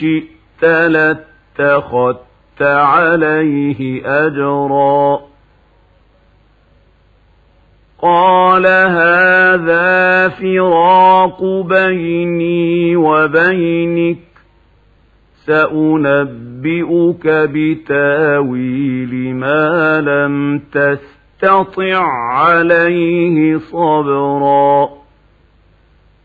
شئت لاتخذت عليه أجرا قال هذا فراق بيني وبينك سأنبئك بتاويل ما لم تستطع عليه صبرا